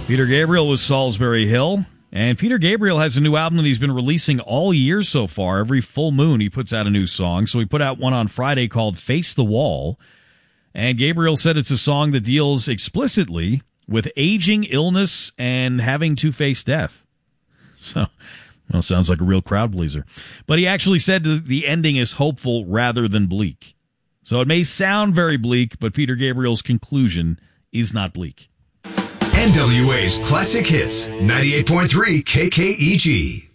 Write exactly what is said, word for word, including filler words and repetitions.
Peter Gabriel was Salisbury Hill. And Peter Gabriel has a new album that he's been releasing all year so far. Every full moon, he puts out a new song. So he put out one on Friday called Face the Wall. And Gabriel said it's a song that deals explicitly with aging, illness, and having to face death. So, well, sounds like a real crowd pleaser. But he actually said that the ending is hopeful rather than bleak. So it may sound very bleak, but Peter Gabriel's conclusion is not bleak. N W A's Classic Hits, ninety-eight point three K K E G.